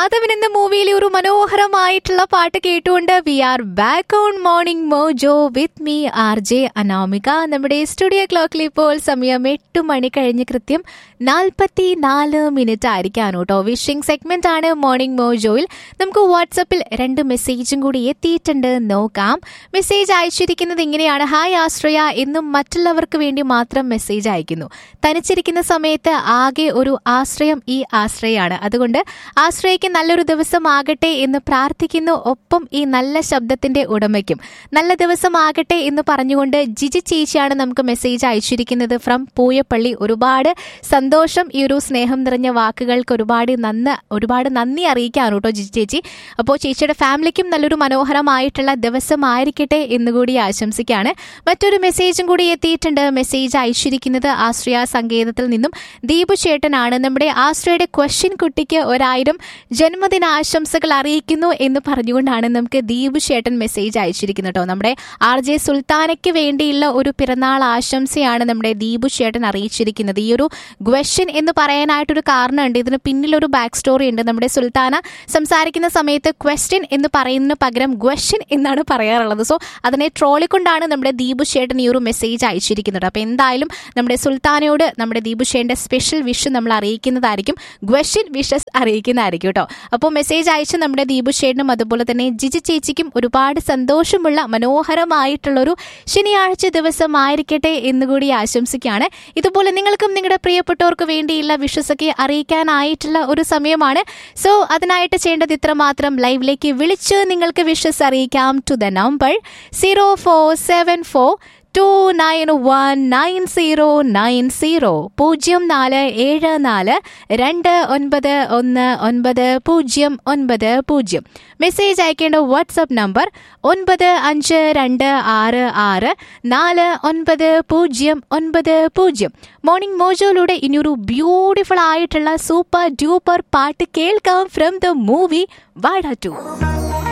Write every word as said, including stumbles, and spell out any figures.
മാധവൻ എന്ന മൂവിയിലെ ഒരു മനോഹരമായിട്ടുള്ള പാട്ട് കേട്ടുകൊണ്ട് V are back on morning mojo with me R J Anamika. നമ്മുടെ സ്റ്റുഡിയോ ക്ലോക്കിൽ ഇപ്പോൾ സമയം എട്ട് മണി കഴിഞ്ഞ് കൃത്യം നാൽപ്പത്തി നാല് മിനിറ്റ് ആയിരിക്കാണ് കേട്ടോ. വിഷിംഗ് സെഗ്മെന്റ് ആണ് മോർണിംഗ് മോജോയിൽ. നമുക്ക് വാട്സപ്പിൽ രണ്ട് മെസ്സേജും കൂടി എത്തിയിട്ടുണ്ട്, നോക്കാം. മെസ്സേജ് അയച്ചിരിക്കുന്നത് ഇങ്ങനെയാണ്: ഹായ് ആശ്രയ, എന്നും മറ്റുള്ളവർക്ക് വേണ്ടി മാത്രം മെസ്സേജ് അയക്കുന്നു. തനിച്ചിരിക്കുന്ന സമയത്ത് ആകെ ഒരു ആശ്രയം ഈ ആശ്രയാണ്. അതുകൊണ്ട് ആശ്രയിക്ക് നല്ലൊരു ദിവസം ആകട്ടെ എന്ന് പ്രാർത്ഥിക്കുന്നു. ഒപ്പം ഈ നല്ല ശബ്ദത്തിന്റെ ഉടമയ്ക്കും നല്ല ദിവസം ആകട്ടെ എന്ന് പറഞ്ഞുകൊണ്ട് ജിജി ചേച്ചിയാണ് നമുക്ക് മെസ്സേജ് അയച്ചിരിക്കുന്നത് ഫ്രം പൂയപ്പള്ളി. ഒരുപാട് സന്തോഷം, ഈ ഒരു സ്നേഹം നിറഞ്ഞ വാക്കുകൾക്ക് ഒരുപാട് നന്ദി ഒരുപാട് നന്ദി അറിയിക്കാണ് കേട്ടോ ജിജി ചേച്ചി. അപ്പോൾ ചേച്ചിയുടെ ഫാമിലിക്കും നല്ലൊരു മനോഹരമായിട്ടുള്ള ദിവസം ആയിരിക്കട്ടെ എന്നുകൂടി ആശംസിക്കുകയാണ്. മറ്റൊരു മെസ്സേജും കൂടി എത്തിയിട്ടുണ്ട്. മെസ്സേജ് അയച്ചിരിക്കുന്നത് ആശ്രയ സങ്കേതത്തിൽ നിന്നും ദീപു ചേട്ടനാണ്. നമ്മുടെ ആശ്രയയുടെ ക്വസ്റ്റ്യൻ കുട്ടിക്ക് ഒരായിരം ജന്മദിനാശംസകൾ അറിയിക്കുന്നു എന്ന് പറഞ്ഞുകൊണ്ടാണ് നമുക്ക് ദീപു ചേട്ടൻ മെസ്സേജ് അയച്ചിരിക്കുന്നത് കേട്ടോ. നമ്മുടെ ആർ ജെ സുൽത്താനയ്ക്ക് വേണ്ടിയുള്ള ഒരു പിറന്നാൾ ആശംസയാണ് നമ്മുടെ ദീപു ചേട്ടൻ അറിയിച്ചിരിക്കുന്നത്. ഈ ഒരു ക്വസ്റ്റ്യൻ എന്ന് പറയാനായിട്ടൊരു കാരണമുണ്ട്, ഇതിന് പിന്നിലൊരു ബാക്ക് സ്റ്റോറി ഉണ്ട്. നമ്മുടെ സുൽത്താന സംസാരിക്കുന്ന സമയത്ത് ക്വസ്റ്റ്യൻ എന്ന് പറയുന്നതിന് പകരം ക്വസ്റ്റ്യൻ എന്നാണ് പറയാറുള്ളത്. സോ അതിനെ ട്രോളിക്കൊണ്ടാണ് നമ്മുടെ ദീപു ചേട്ടൻ ഈ ഒരു മെസ്സേജ് അയച്ചിരിക്കുന്നത്. അപ്പോൾ എന്തായാലും നമ്മുടെ സുൽത്താനയോട് നമ്മുടെ ദീപു ചേട്ടൻ്റെ സ്പെഷ്യൽ വിഷ് നമ്മൾ അറിയിക്കുന്നതായിരിക്കും, ക്വസ്റ്റ്യൻ വിഷസ് അറിയിക്കുന്നതായിരിക്കും കേട്ടോ. അപ്പോൾ മെസ്സേജ് അയച്ച് നമ്മുടെ ദീപു ചേട്ടനും അതുപോലെ തന്നെ ജിജി ചേച്ചിക്കും ഒരുപാട് സന്തോഷമുള്ള മനോഹരമായിട്ടുള്ളൊരു ശനിയാഴ്ച ദിവസം ആയിരിക്കട്ടെ എന്നുകൂടി ആശംസിക്കുകയാണ്. ഇതുപോലെ നിങ്ങൾക്കും നിങ്ങളുടെ പ്രിയപ്പെട്ടവർക്ക് വേണ്ടിയുള്ള വിഷസൊക്കെ അറിയിക്കാനായിട്ടുള്ള ഒരു സമയമാണ്. സോ അതിനായിട്ട് ചെയ്യേണ്ടത് ഇത്ര മാത്രം: ലൈവിലേക്ക് വിളിച്ച് നിങ്ങൾക്ക് വിഷസ് അറിയിക്കാം to the number zero four seven four to nine one nine zero nine zero പൂജ്യം നാല് ഏഴ് നാല് രണ്ട് ഒൻപത് ഒന്ന് ഒൻപത് പൂജ്യം ഒൻപത് പൂജ്യം. മെസ്സേജ് അയക്കേണ്ട വാട്സപ്പ് നമ്പർ ഒൻപത് അഞ്ച് രണ്ട് ആറ് ആറ് നാല് ഒൻപത് പൂജ്യം ഒൻപത് പൂജ്യം. മോർണിംഗ് മോജോയിലൂടെ ഇനിയൊരു ബ്യൂട്ടിഫുൾ ആയിട്ടുള്ള സൂപ്പർ ഡ്യൂപ്പർ പാട്ട് കേൾക്കാം ഫ്രം ദ മൂവി വാഴ ടു.